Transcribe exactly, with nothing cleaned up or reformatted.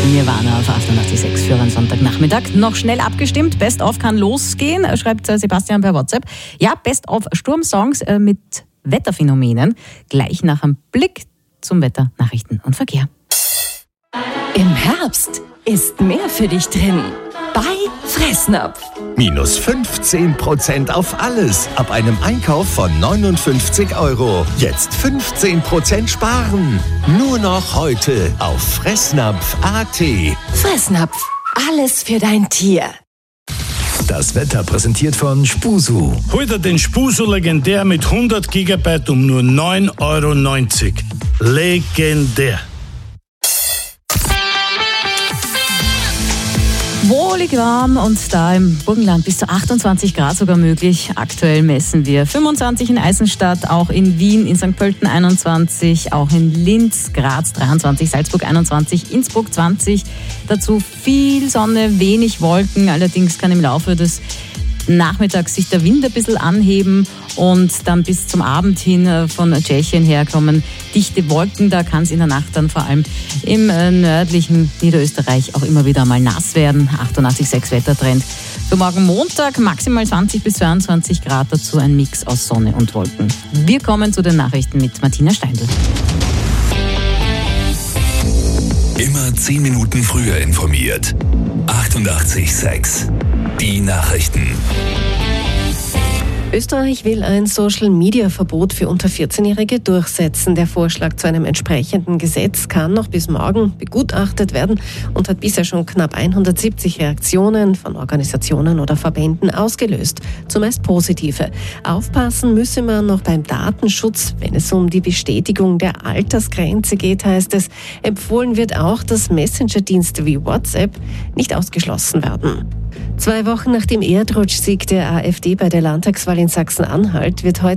Nirvana auf achtundachtzig Komma sechs für einen Sonntagnachmittag. Noch schnell abgestimmt. Best of kann losgehen, schreibt Sebastian per WhatsApp. Ja, Best of Sturmsongs mit Wetterphänomenen. Gleich nach einem Blick zum Wetter, Nachrichten und Verkehr. Im Herbst ist mehr für dich drin. Bei Fressnapf. Minus fünfzehn Prozent auf alles ab einem Einkauf von neunundfünfzig Euro. Jetzt fünfzehn Prozent sparen. Nur noch heute auf fressnapf punkt a t. Fressnapf. Alles für dein Tier. Das Wetter präsentiert von Spusu. Heute den Spusu legendär mit hundert Gigabyte um nur neun Euro neunzig. Legendär. Wohlig warm und da im Burgenland bis zu achtundzwanzig Grad sogar möglich. Aktuell messen wir fünfundzwanzig in Eisenstadt, auch in Wien, in Sankt Pölten einundzwanzig, auch in Linz, Graz dreiundzwanzig, Salzburg einundzwanzig, Innsbruck zwanzig. Dazu viel Sonne, wenig Wolken. Allerdings kann im Laufe des Nachmittags sich der Wind ein bisschen anheben und dann bis zum Abend hin von Tschechien herkommen dichte Wolken. Da kann es in der Nacht dann vor allem im nördlichen Niederösterreich auch immer wieder mal nass werden. achtundachtzig Komma sechs Wettertrend. Für morgen Montag maximal zwanzig bis zweiundzwanzig Grad, dazu ein Mix aus Sonne und Wolken. Wir kommen zu den Nachrichten mit Martina Steindl. Immer zehn Minuten früher informiert. achtundachtzig Komma sechs. Die Nachrichten. Österreich will ein Social-Media-Verbot für unter vierzehnjährige durchsetzen. Der Vorschlag zu einem entsprechenden Gesetz kann noch bis morgen begutachtet werden und hat bisher schon knapp hundertsiebzig Reaktionen von Organisationen oder Verbänden ausgelöst. Zumeist positive. Aufpassen müsse man noch beim Datenschutz, wenn es um die Bestätigung der Altersgrenze geht, heißt es. Empfohlen wird auch, dass Messenger-Dienste wie WhatsApp nicht ausgeschlossen werden. Zwei Wochen nach dem Erdrutschsieg der AfD bei der Landtagswahl in Sachsen-Anhalt wird heute